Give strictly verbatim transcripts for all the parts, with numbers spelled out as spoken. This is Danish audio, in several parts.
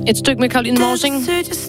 Et stykke med Caroline Morsing.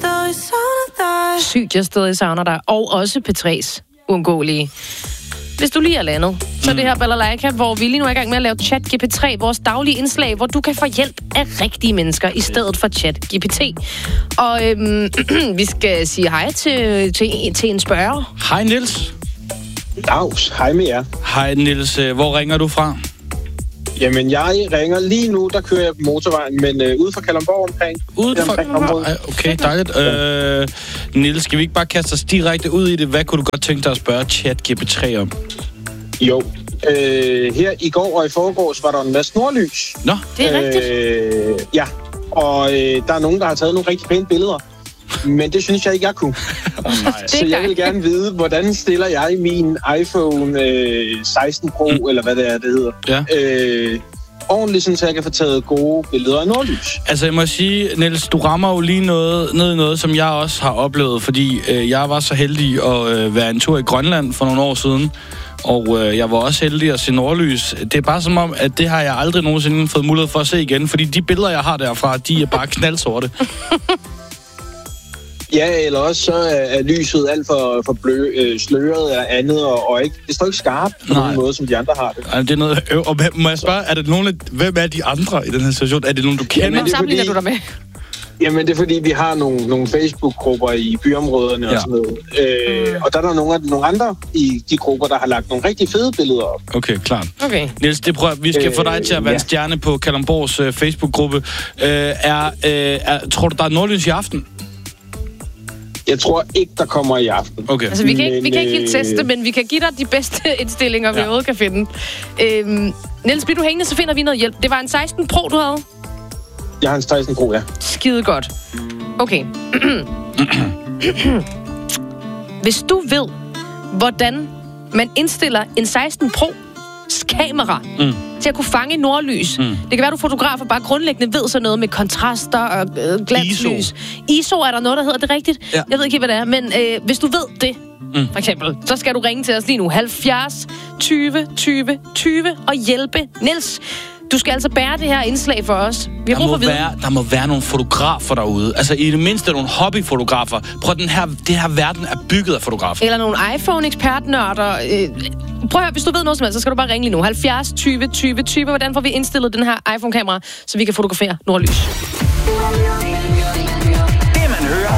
Sygt, jeg stadig savner dig. Og også P tre's uundgåelige. Hvis du lige er landet, så er det her Balalaika, hvor vi lige nu er i gang med at lave Chat G P tre, vores daglige indslag, hvor du kan få hjælp af rigtige mennesker i stedet for Chat G P T. Og øhm, vi skal sige hej til, til, til en spørger. Hej Niels. Dags, hej med jer. Hej Niels, hvor ringer du fra? Jamen, jeg ringer lige nu, der kører jeg på motorvejen, men øh, ude fra Kalundborg omkring. Ude fra Kalundborg? Okay, dejligt. Øh, Niels, skal vi ikke bare kaste os direkte ud i det? Hvad kunne du godt tænke dig at spørge Chat G P tre om? Jo. Øh, her i går og i forgårs var der en masse nordlys. Nå. Det er rigtigt. Øh, ja, og øh, der er nogen, der har taget nogle rigtig pæne billeder. Men det synes jeg ikke, jeg kunne. Oh, nej. Så jeg vil gerne vide, hvordan stiller jeg min iPhone øh, seksten Pro, mm. eller hvad det er, det hedder, ja. øh, ordentligt, sådan, så jeg kan få taget gode billeder af nordlys. Altså, jeg må sige, Niels, du rammer jo lige noget, noget, noget som jeg også har oplevet, fordi øh, jeg var så heldig at øh, være en tur i Grønland for nogle år siden, og øh, jeg var også heldig at se nordlys. Det er bare som om, at det har jeg aldrig nogensinde fået mulighed for at se igen, fordi de billeder, jeg har derfra, de er bare knaldsorte. Ja, eller også så er lyset alt for, for blø, øh, sløret eller andet, og, og ikke, det står ikke skarpt på nogen måde, som de andre har det. Altså, det er noget, øh, og må jeg spørge, er det nogen af, hvem er de andre i den her situation? Er det nogen, du kender? Hvem sammenligner du dig med? Jamen, det er fordi, vi har nogle, nogle Facebook-grupper i byområderne ja. og sådan noget. Øh, mm. Og der er der nogle, nogle andre i de grupper, der har lagt nogle rigtig fede billeder op. Okay, klart. Okay. Niels, det prøver, vi skal øh, få dig til at være ja. en stjerne på Kalundborgs uh, Facebook-gruppe. Uh, er, uh, er, tror du, der er nordlys i aften? Jeg tror ikke, der kommer i aften. Okay. Altså, vi kan, ikke, men, vi kan ikke helt teste, men vi kan give dig de bedste indstillinger, vi ja. overhovedet kan finde. Øhm, Niels, bliver du hængende, så finder vi noget hjælp. Det var en seksten Pro, du havde? Jeg har en seksten Pro, ja. Skide godt. Okay. Hvis du ved, hvordan man indstiller en seksten Pro's kamera mm. til at kunne fange nordlys. Mm. Det kan være, du fotografer bare grundlæggende ved sådan noget med kontraster og øh, glanslys. I S O er der noget, der hedder det rigtigt. Ja. Jeg ved ikke, hvad det er, men øh, hvis du ved det, mm. for eksempel, så skal du ringe til os lige nu. halvfjerds tyve tyve tyve og hjælpe Niels. Du skal altså bære det her indslag for os. Vi har brug for viden. Være, der må være nogle fotografer derude. Altså i det mindste nogle hobbyfotografer. Prøv, den her, det her verden er bygget af fotografer. Eller nogle iPhone-ekspertnørder. Øh, prøv at høre, hvis du ved noget som helst, så skal du bare ringe lige nu. halvfjerds tyve tyve tyve. Hvordan får vi indstillet den her iPhone-kamera, så vi kan fotografere nordlys?